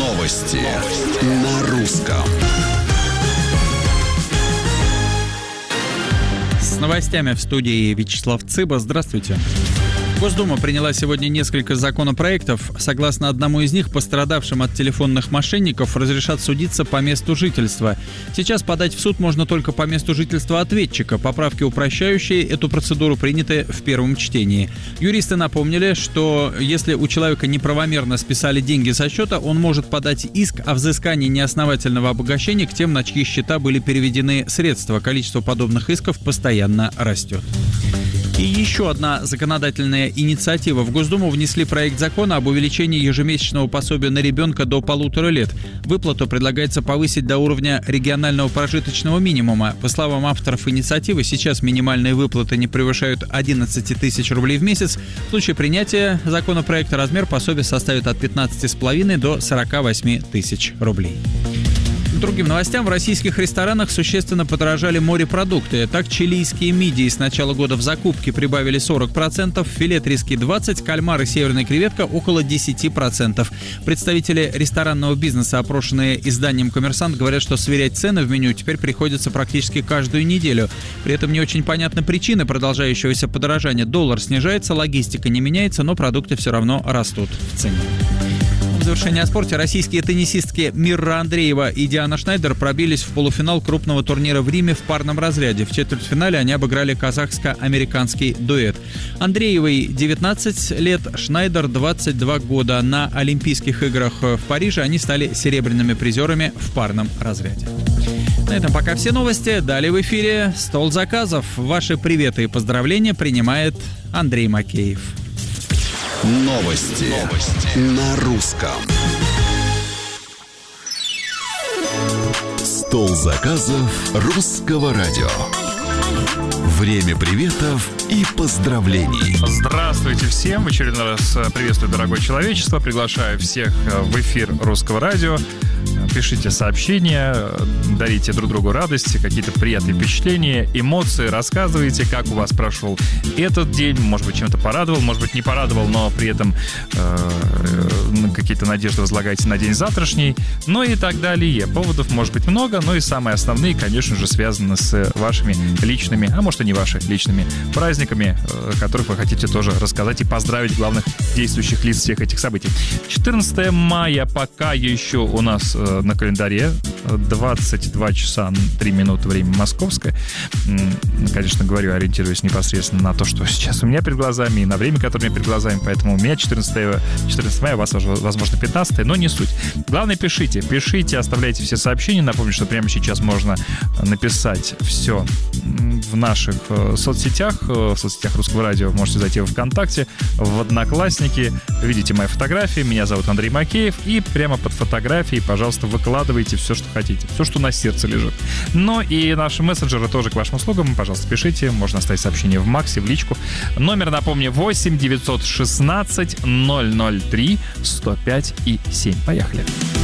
Новости на русском. С новостями в студии Вячеслав Цыба. Здравствуйте. Госдума приняла сегодня несколько законопроектов. Согласно одному из них, пострадавшим от телефонных мошенников разрешат судиться по месту жительства. Сейчас подать в суд можно только по месту жительства ответчика. Поправки, упрощающие эту процедуру, приняты в первом чтении. Юристы напомнили, что если у человека неправомерно списали деньги со счета, он может подать иск о взыскании неосновательного обогащения к тем, на чьи счета были переведены средства. Количество подобных исков постоянно растет. И еще одна законодательная инициатива. В Госдуму внесли проект закона об увеличении ежемесячного пособия на ребенка до 1,5 лет. Выплату предлагается повысить до уровня регионального прожиточного минимума. По словам авторов инициативы, сейчас минимальные выплаты не превышают 11 тысяч рублей в месяц. В случае принятия законопроекта размер пособия составит от 15,5 до 48 тысяч рублей. Другим новостям, в российских ресторанах существенно подорожали морепродукты. Так, чилийские мидии с начала года в закупке прибавили 40%, филе трески 20%, кальмар и северная креветка около 10%. Представители ресторанного бизнеса, опрошенные изданием «Коммерсант», говорят, что сверять цены в меню теперь приходится практически каждую неделю. При этом не очень понятны причины продолжающегося подорожания. Доллар снижается, логистика не меняется, но продукты все равно растут в цене. В завершение о спорте. Российские теннисистки Мирра Андреева и Диана Шнайдер пробились в полуфинал крупного турнира в Риме в парном разряде. В четвертьфинале они обыграли казахско-американский дуэт. Андреевой 19 лет, Шнайдер 22 года. На Олимпийских играх в Париже они стали серебряными призерами в парном разряде. На этом пока все новости. Далее в эфире «Стол заказов». Ваши приветы и поздравления принимает Андрей Макеев. Новости на русском. Стол заказов русского радио. Время приветов и поздравлений. Здравствуйте всем. В очередной раз приветствую, дорогое человечество. Приглашаю всех в эфир русского радио. Пишите сообщения, дарите друг другу радость, какие-то приятные впечатления, эмоции, рассказывайте, как у вас прошел этот день, может быть, чем-то порадовал, может быть, не порадовал, но при этом какие-то надежды возлагаете на день завтрашний, ну и так далее. Поводов может быть много, но и самые основные, конечно же, связаны с вашими личными, а может и не вашими личными праздниками, которых вы хотите тоже рассказать и поздравить главных действующих лиц всех этих событий. 14 мая пока еще у нас на календаре, 22 часа 3 минуты, время московское. Конечно, говорю, ориентируясь непосредственно на то, что сейчас у меня перед глазами, и на время, которое у меня перед глазами, поэтому у меня 14 мая, у вас, возможно, 15, но не суть. Главное, пишите, оставляйте все сообщения. Напомню, что прямо сейчас можно написать все в наших соцсетях, в соцсетях Русского радио. Можете зайти в ВКонтакте, в Одноклассники, видите мои фотографии, меня зовут Андрей Макеев, и прямо под фотографией, пожалуйста, выкладывайте все, что хотите, все, что на сердце лежит. Но и наши мессенджеры тоже к вашим услугам, пожалуйста, пишите, можно оставить сообщение в Максе, в личку. Номер, напомню, 8 916 003 105 и 7. Поехали.